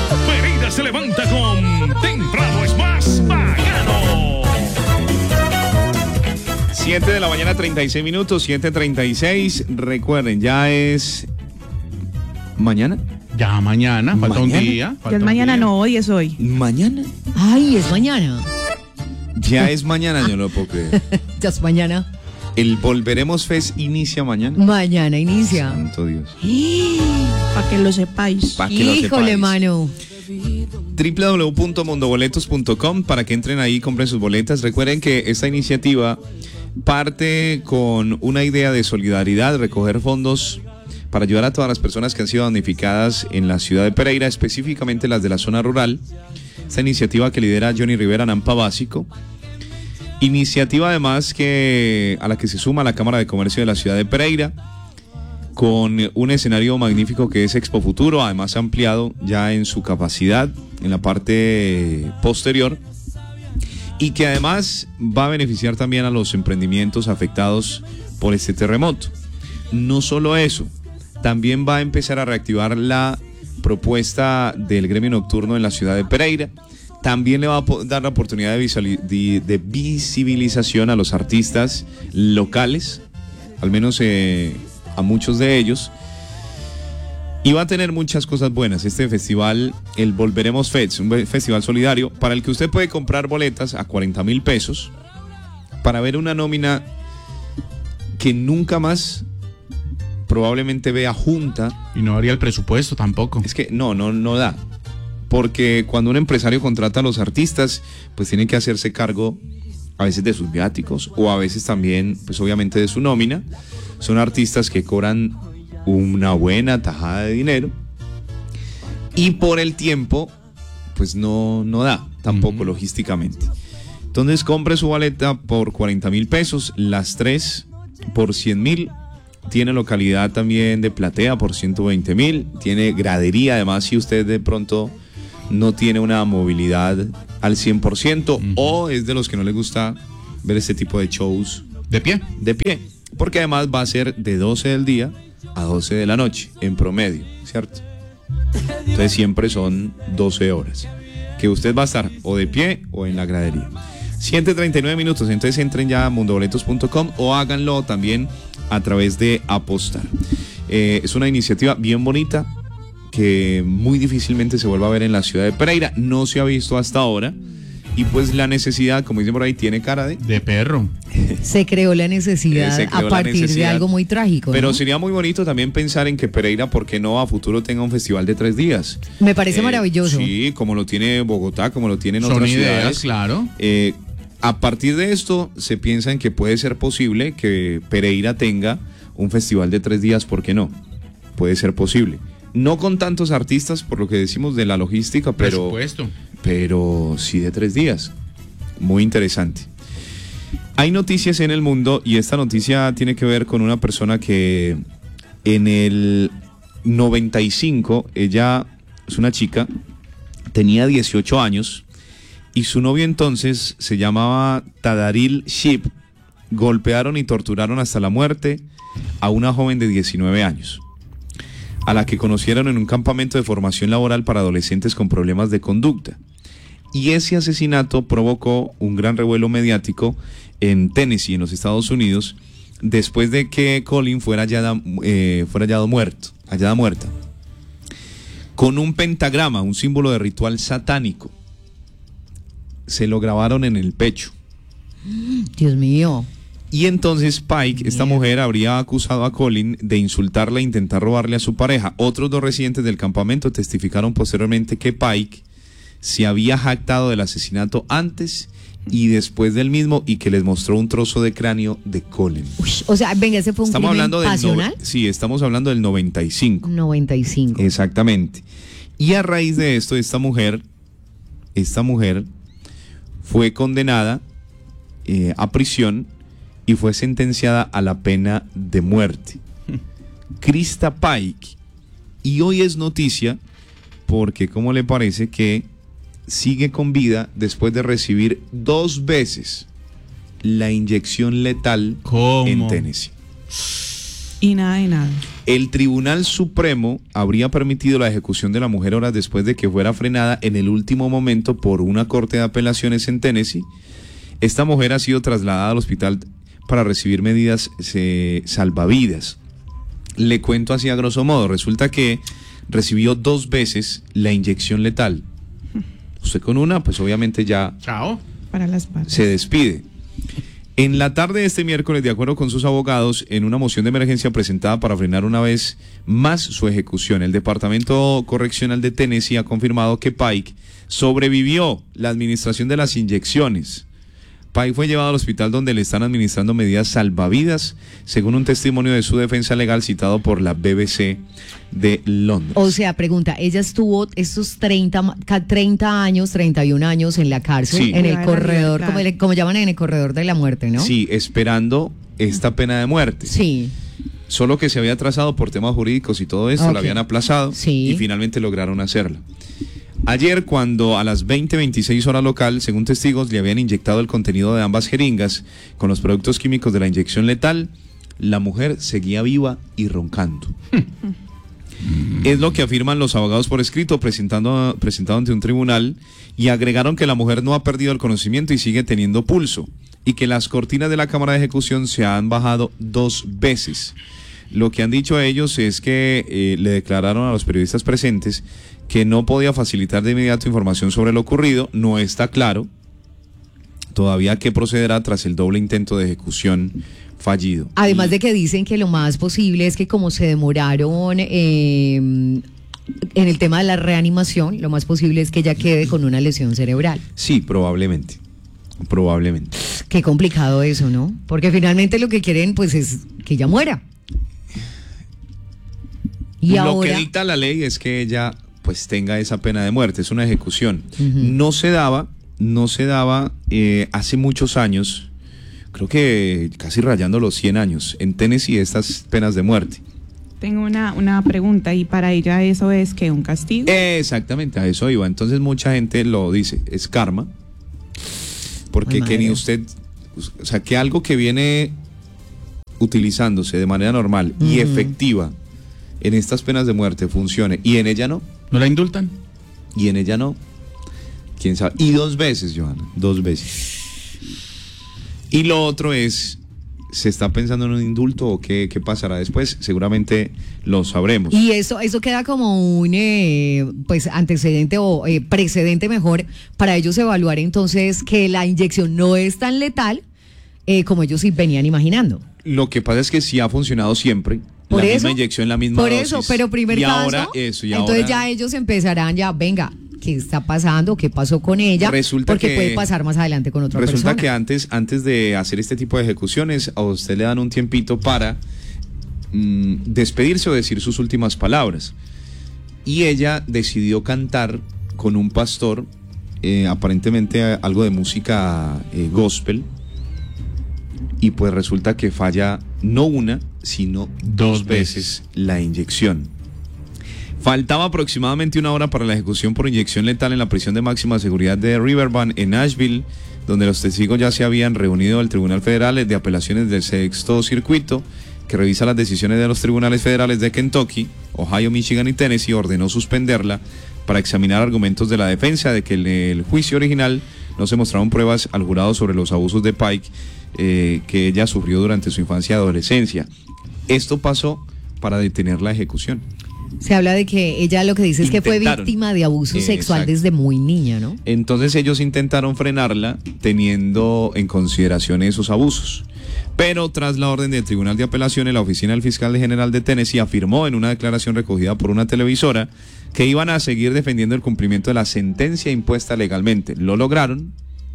Pereira se levanta con Temprano es más bacano. 7 de la mañana, 36 minutos, 7:36. Recuerden, ya es mañana. Ya mañana, falta un día. Ya es mañana, no, hoy es hoy. ¿Mañana? Ay, es mañana. Ya es mañana, yo no lo puedo creer. Ya es mañana. El Volveremos Fest inicia mañana. Mañana inicia. Santo Dios. Para que lo sepáis. Pa' que lo Híjole, sepáis. mano. www.mondoboletos.com para que entren ahí y compren sus boletas. Recuerden que esta iniciativa parte con una idea de solidaridad, recoger fondos para ayudar a todas las personas que han sido damnificadas en la ciudad de Pereira, específicamente las de la zona rural. Esta iniciativa que lidera Johnny Rivera, Nampa Básico. Iniciativa además a la que se suma la Cámara de Comercio de la ciudad de Pereira, con un escenario magnífico que es Expo Futuro, además ampliado ya en su capacidad en la parte posterior, y que además va a beneficiar también a los emprendimientos afectados por este terremoto. No solo eso, también va a empezar a reactivar la propuesta del gremio nocturno en la ciudad de Pereira. También le va a dar la oportunidad de visibilización a los artistas locales, al menos a muchos de ellos. Y va a tener muchas cosas buenas este festival, el Volveremos Fest, un festival solidario para el que usted puede comprar boletas a 40,000 pesos para ver una nómina que nunca más probablemente vea junta. Y no haría el presupuesto tampoco. Es que no da. Porque cuando un empresario contrata a los artistas, pues tiene que hacerse cargo a veces de sus viáticos o a veces también, pues obviamente de su nómina. Son artistas que cobran una buena tajada de dinero y por el tiempo, pues no da tampoco logísticamente. Entonces compre su boleta por 40,000 pesos, las 3 por 100,000. Tiene localidad también de platea por 120,000. Tiene gradería, además, si usted de pronto no tiene una movilidad al 100% o es de los que no le gusta ver este tipo de shows ¿De pie? de pie, porque además va a ser de 12 del día a 12 de la noche en promedio, ¿cierto? Entonces siempre son 12 horas que usted va a estar o de pie o en la gradería. 7:39 minutos, entonces entren ya a mundoboletos.com o háganlo también a través de Apostar. Es una iniciativa bien bonita que muy difícilmente se vuelva a ver en la ciudad de Pereira, no se ha visto hasta ahora, y pues la necesidad, como dicen por ahí, tiene cara de perro. Se creó la necesidad a partir de algo muy trágico, pero ¿no? sería muy bonito también pensar en que Pereira, ¿por qué no a futuro tenga un festival de 3 días? Me parece maravilloso. Sí, como lo tiene Bogotá, como lo tienen Son otras ideas, ciudades. claro. A partir de esto se piensa en que puede ser posible que Pereira tenga un festival de 3 días, ¿por qué no? Puede ser posible. No con tantos artistas, por lo que decimos de la logística, pero sí de 3 días. Muy interesante. Hay noticias en el mundo y esta noticia tiene que ver con una persona que en el 95, ella es una chica, tenía 18 años y su novio entonces se llamaba Tadaril Ship. Golpearon y torturaron hasta la muerte a una joven de 19 años. A la que conocieron en un campamento de formación laboral para adolescentes con problemas de conducta. Y ese asesinato provocó un gran revuelo mediático en Tennessee, en los Estados Unidos, después de que Colin fuera hallada muerta, con un pentagrama, un símbolo de ritual satánico. Se lo grabaron en el pecho. Dios mío. Y entonces Pike, esta mujer, habría acusado a Colin de insultarla e intentar robarle a su pareja. Otros 2 residentes del campamento testificaron posteriormente que Pike se había jactado del asesinato antes y después del mismo y que les mostró un trozo de cráneo de Colin. Uy, o sea, venga, ese fue un crimen pasional. Sí, estamos hablando del 95. 95. Exactamente. Y a raíz de esto, esta mujer fue condenada a prisión y fue sentenciada a la pena de muerte. Krista Pike. Y hoy es noticia porque, ¿cómo le parece que sigue con vida después de recibir 2 veces la inyección letal en Tennessee? Y nada de nada. El Tribunal Supremo habría permitido la ejecución de la mujer horas después de que fuera frenada en el último momento por una corte de apelaciones en Tennessee. Esta mujer ha sido trasladada al hospital para recibir medidas salvavidas. Le cuento así a grosso modo, resulta que recibió 2 veces la inyección letal. Usted con una, pues obviamente ya Chao. Para las partes. se despide. En la tarde de este miércoles, de acuerdo con sus abogados, en una moción de emergencia presentada para frenar una vez más su ejecución, el Departamento Correccional de Tennessee ha confirmado que Pike sobrevivió la administración de las inyecciones. Pike fue llevado al hospital donde le están administrando medidas salvavidas, según un testimonio de su defensa legal citado por la BBC de Londres. O sea, pregunta, ella estuvo estos 30 años, 31 años en la cárcel, Sí. en el Claro, corredor, claro. como llaman en el corredor de la muerte, ¿no? Sí, esperando esta pena de muerte. Sí. Solo que se había atrasado por temas jurídicos y todo esto, Ok. la habían aplazado Sí. y finalmente lograron hacerla. Ayer, cuando a las 20:26 hora local, según testigos, le habían inyectado el contenido de ambas jeringas con los productos químicos de la inyección letal, la mujer seguía viva y roncando. Es lo que afirman los abogados por escrito presentado ante un tribunal, y agregaron que la mujer no ha perdido el conocimiento y sigue teniendo pulso, y que las cortinas de la cámara de ejecución se han bajado 2 veces. Lo que han dicho ellos es que le declararon a los periodistas presentes que no podía facilitar de inmediato información sobre lo ocurrido. No está claro todavía qué procederá tras el doble intento de ejecución fallido. Además de que dicen que lo más posible es que como se demoraron en el tema de la reanimación, lo más posible es que ella quede con una lesión cerebral. Sí, probablemente. Qué complicado eso, ¿no? Porque finalmente lo que quieren pues es que ella muera. Y Lo ahora, que dicta la ley es que ella pues tenga esa pena de muerte, es una ejecución. No se daba hace muchos años, creo que casi rayando los 100 años, en Tennessee, estas penas de muerte. Tengo una pregunta, y para ella eso es que un castigo. Exactamente, a eso iba. Entonces mucha gente lo dice, es karma, porque Ay, que ni madre. usted, o sea, que algo que viene utilizándose de manera normal y efectiva en estas penas de muerte funcione, y en ella no, ¿No la indultan? y en ella no, quién sabe. Y 2 veces, Johanna, 2 veces. Y lo otro es, ¿se está pensando en un indulto o qué pasará después? Seguramente lo sabremos. y eso queda como un pues antecedente o precedente mejor para ellos evaluar entonces que la inyección no es tan letal como ellos sí venían imaginando. Lo que pasa es que sí ha funcionado siempre. Por la eso, misma inyección, la misma por dosis. eso, pero primer y caso, ahora eso, y entonces ahora ya ellos empezarán venga, ¿qué está pasando? ¿Qué pasó con ella? Resulta Porque que- puede pasar más adelante con otra resulta persona. que antes de hacer este tipo de ejecuciones, a usted le dan un tiempito para despedirse o decir sus últimas palabras. Y ella decidió cantar con un pastor, aparentemente algo de música gospel, y pues resulta que falla no una, sino 2 veces la inyección. Faltaba aproximadamente 1 hora para la ejecución por inyección letal en la prisión de máxima seguridad de Riverbend en Nashville, donde los testigos ya se habían reunido al Tribunal Federal de Apelaciones del Sexto Circuito, que revisa las decisiones de los tribunales federales de Kentucky, Ohio, Michigan y Tennessee. Ordenó suspenderla para examinar argumentos de la defensa de que en el juicio original no se mostraron pruebas al jurado sobre los abusos de Pike que ella sufrió durante su infancia y adolescencia. Esto pasó para detener la ejecución. Se habla de que ella lo que dice es que fue Intentaron. víctima de abuso sexual Exacto. desde muy niña, ¿no? Entonces ellos intentaron frenarla teniendo en consideración esos abusos. Pero tras la orden del Tribunal de Apelaciones, la Oficina del Fiscal General de Tennessee afirmó en una declaración recogida por una televisora que iban a seguir defendiendo el cumplimiento de la sentencia impuesta legalmente. Lo lograron,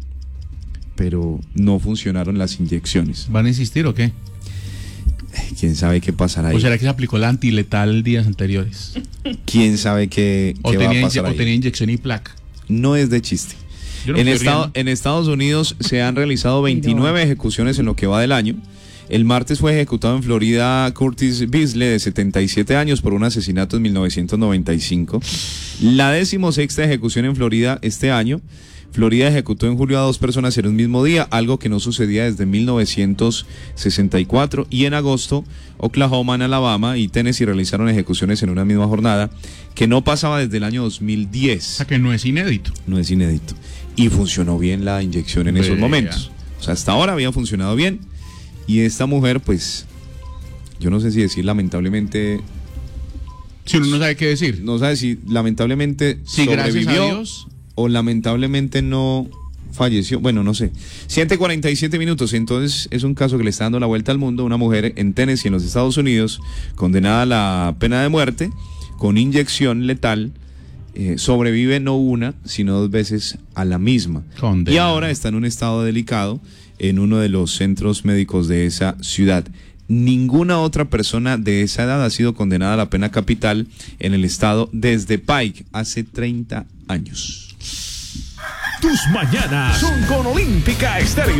pero no funcionaron las inyecciones. ¿Van a insistir o qué? ¿Quién sabe qué pasará ahí? ¿O será que se aplicó la antiletal días anteriores? ¿Quién sabe qué va a pasar ahí? tenía inyección y placa. No es de chiste. Yo no me estoy riendo. En Estados Unidos se han realizado 29 ejecuciones en lo que va del año. El martes fue ejecutado en Florida Curtis Beasley, de 77 años, por un asesinato en 1995. La 16ª ejecución en Florida este año Florida ejecutó en julio a 2 personas en un mismo día, algo que no sucedía desde 1964. Y en agosto, Oklahoma, Alabama y Tennessee realizaron ejecuciones en una misma jornada, que no pasaba desde el año 2010. O sea que no es inédito. No es inédito. Y funcionó bien la inyección en esos Vea. momentos. O sea, hasta ahora había funcionado bien. Y esta mujer, pues, yo no sé si decir lamentablemente... Si uno no sabe qué decir. No sabe si lamentablemente Sí, gracias a sobrevivió Dios. o lamentablemente no falleció. Bueno, no sé. 7:47 minutos. Entonces es un caso que le está dando la vuelta al mundo. Una mujer en Tennessee, en los Estados Unidos, condenada a la pena de muerte con inyección letal. Sobrevive no una, sino 2 veces a la misma. Condenado. Y ahora está en un estado delicado en uno de los centros médicos de esa ciudad. Ninguna otra persona de esa edad ha sido condenada a la pena capital en el estado desde Pike hace 30 años. Tus mañanas son con Olímpica Estéreo.